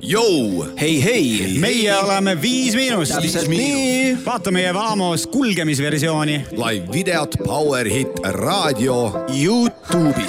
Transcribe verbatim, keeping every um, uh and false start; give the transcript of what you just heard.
Jou! Hei, hei! Meie oleme Viis Miinust. Täpselt nii. Vaata meie Vaamos kulgemisversiooni. Live videot Power Hit raadio YouTube'is.